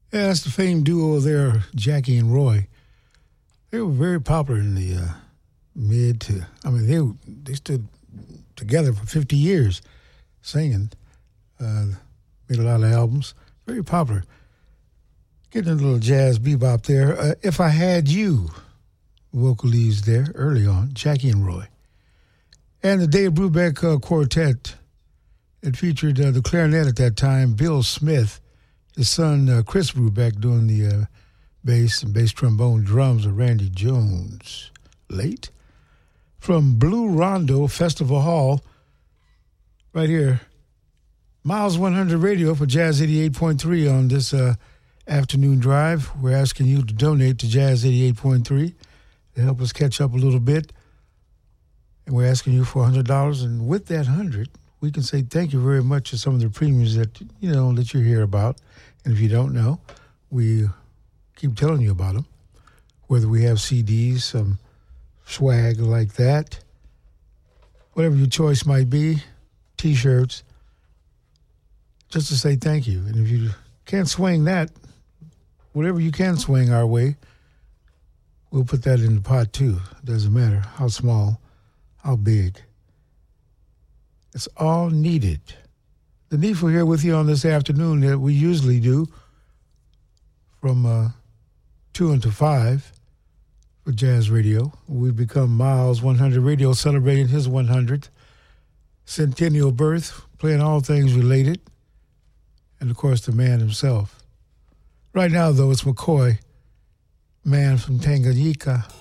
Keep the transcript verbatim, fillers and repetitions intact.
Yeah, that's the famed duo there, Jackie and Roy. They were very popular in the uh, mid to, I mean, they they stood together for fifty years singing. Uh, made a lot of albums. Very popular. Getting a little jazz bebop there. Uh, If I Had You, vocalies there early on, Jackie and Roy. And the Dave Brubeck uh, Quartet. It featured uh, the clarinet at that time, Bill Smith, his son uh, Chris Brubeck doing the uh, bass and bass trombone, drums of Randy Jones. Late. From Blue Rondo Festival Hall, right here, Miles one hundred Radio for Jazz eighty-eight point three on this uh, afternoon drive. We're asking you to donate to Jazz eighty-eight point three to help us catch up a little bit. And we're asking you for one hundred dollars. And with that one hundred dollars, we can say thank you very much to some of the premiums that, you know, that you hear about. And if you don't know, we keep telling you about them. Whether we have C Ds, some swag like that, whatever your choice might be, T-shirts, just to say thank you. And if you can't swing that, whatever you can swing our way, we'll put that in the pot too. It doesn't matter how small, how big. It's all needed. The Needful here with you on this afternoon that we usually do from uh, two until five for Jazz Radio. We've become Miles one hundred Radio, celebrating his one hundredth centennial birth, playing all things related, and of course the man himself. Right now, though, it's McCoy, man from Tanganyika.